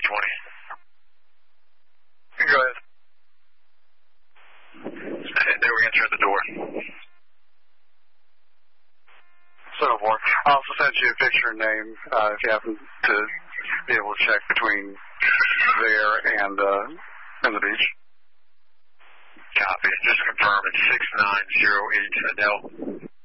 Go ahead. And they were entering the door. So forth. I'll also send you a picture and name if you happen to be able to check between there and the beach. Copy. Just confirm it's 6908 Adele.